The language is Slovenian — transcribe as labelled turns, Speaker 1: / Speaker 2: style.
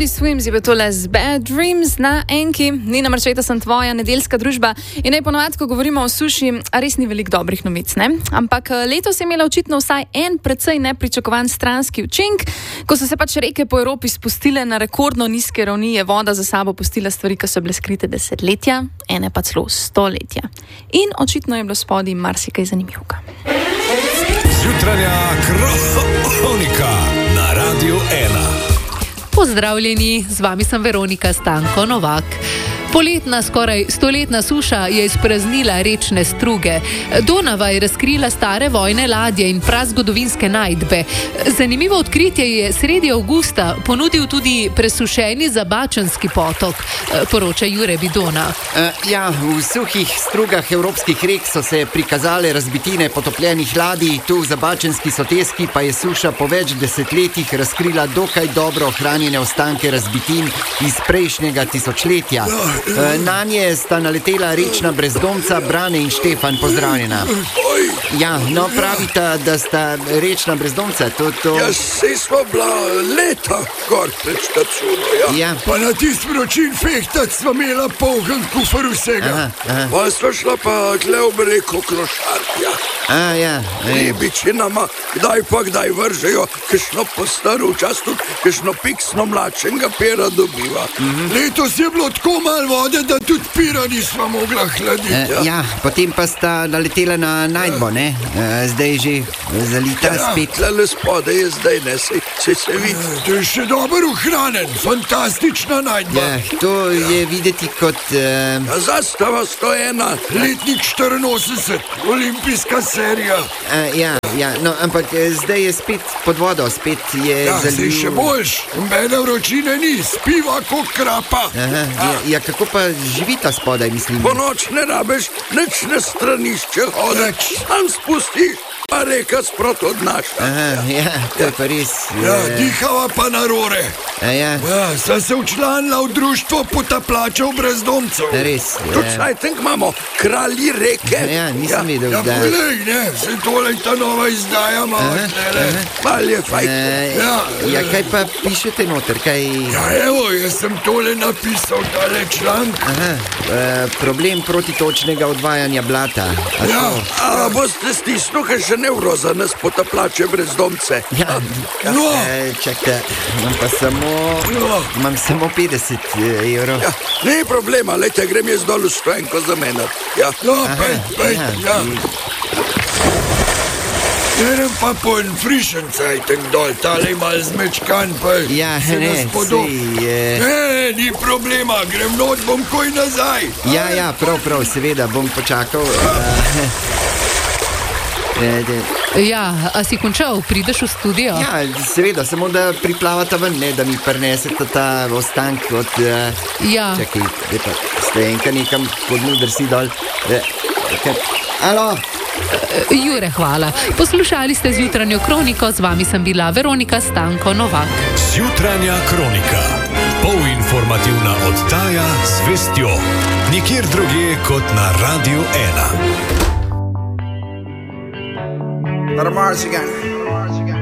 Speaker 1: Bobby Swims je bil tole z Bad Dreams na Enki. Nina Marčeta sem tvoja nedeljska družba in naj ponovadi, ko govorimo o suši, res ni veliko dobrih novic, ne? Ampak letos je imela očitno vsaj en precej nepričakovan stranski učink. Ko so se pač reke po Evropi spustile na rekordno nizke ravni, je voda za sabo pustila stvari, ki so bile skrite desetletja, ene pa celo stoletja. In očitno je bilo spodaj marsikaj zanimivega.
Speaker 2: Jutranja kronika na Radiu 1.
Speaker 3: Pozdravljeni, z vami sem Veronika Stanko Novak. Poletna, skoraj stoletna suša je izpraznila rečne struge. Donava je razkrila stare vojne ladje in prazgodovinske najdbe. Zanimivo odkritje je sredi avgusta ponudil tudi presušeni Zabačanski potok, poroča Jure Bidona.
Speaker 4: V suhih strugah evropskih rek so se prikazale razbitine potopljenih ladij, tu v Zabačanski soteski pa je suša po več desetletjih razkrila dokaj dobro ohranjene ostanke razbitin iz prejšnjega tisočletja. Na nje sta naletela rečna brezdomca Brane in Štefan, pozdravljena. Pravita, da sta rečna brezdomca, to...
Speaker 5: Sej smo bila leta gor pred štacuno, Pa na tist vročin fehtat smo imela poln kufr vsega. Pa smo šla pa tle ob reko Krošartja. Ribičinama, kdaj vržejo, kakšno postaro včas tudi, kakšno piksno mlačenga pera dobiva. Letos je bilo tako malo vode, da tudi pira nismo mogla hladiti.
Speaker 4: Potem pa sta naletela na najdbo, ne? Zdaj je že zalita spet.
Speaker 5: Tlele spode je zdaj, ne, se vidi. To je še dobro ohranjen, fantastična najdba.
Speaker 4: To je videti kot...
Speaker 5: Zastava 101, letnik 84, olimpijska serija.
Speaker 4: Ampak zdaj je spet pod vodo, spet je zaliv...
Speaker 5: Zdaj še boljš, mene vročine ni, spiva kot krapa.
Speaker 4: Kako pa živita spodaj, mislim?
Speaker 5: Po noč ne rabeš, nič na stranišče hodeč, sam spustiš, pa reka sprot odnaša.
Speaker 4: To je pa res...
Speaker 5: Dihava pa na rore. Sem se učlanila v društvo potaplačev brezdomcev.
Speaker 4: Res,
Speaker 5: Tudi sajtenk imamo, kralji reke.
Speaker 4: Nisem videl, da...
Speaker 5: Poglej, ne, se tole ta nova izdaja malo tlele. Mal je fajn.
Speaker 4: Kaj pa pišete noter, kaj...
Speaker 5: Evo, jaz sem tole napisal, tale članek.
Speaker 4: Problem protitočnega odvajanja blata.
Speaker 5: Boste stisnil, kaj še nevroza nas potaplače brezdomce.
Speaker 4: Čakaj, imam samo 50 evrov.
Speaker 5: Ni problema, lejte, grem jaz dol v Švenko za mene. Pej. Grem pa po en frišen cajtek dol, tale mal zmečkan, pa se nas podob. Ni problema, grem not, bom koj nazaj.
Speaker 4: Prav, seveda, bom počakal.
Speaker 3: A si končal, prideš v studio?
Speaker 4: Seveda, samo da priplavata ven, ne, da mi prinesete ta ostank od... Čakaj, stojenka nekam pod njo drsi dol. Alo?
Speaker 3: Jure, hvala. Poslušali ste Zjutranjo kroniko, z vami sem bila Veronika Stanko Novak.
Speaker 2: Zjutranja kronika. Polinformativna oddaja z vestjo. Nikjer drugje kot na Radiu 1.
Speaker 6: Marzigan.